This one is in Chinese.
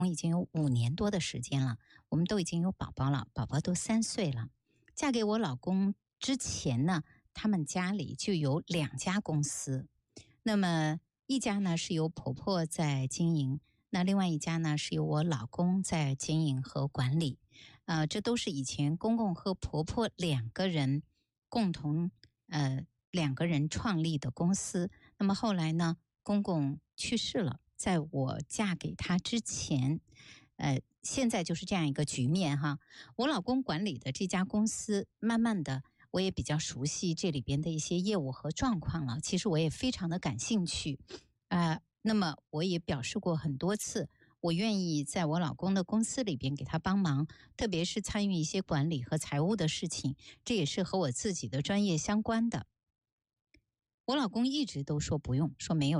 已经有5年多的时间了，我们都已经有宝宝了，宝宝都3岁了。嫁给我老公之前呢，他们家里就有2家公司，那么一家呢是由婆婆在经营，那另外一家呢是由我老公在经营和管理。这都是以前公公和婆婆2个人共同2个人创立的公司。那么后来呢，公公去世了，在我嫁给他之前，现在就是这样一个局面哈。我老公管理的这家公司，慢慢的我也比较熟悉这里边的一些业务和状况了，其实我也非常的感兴趣。那么我也表示过很多次，我愿意在我老公的公司里边给他帮忙，特别是参与一些管理和财务的事情，这也是和我自己的专业相关的。我老公一直都说不用，说没有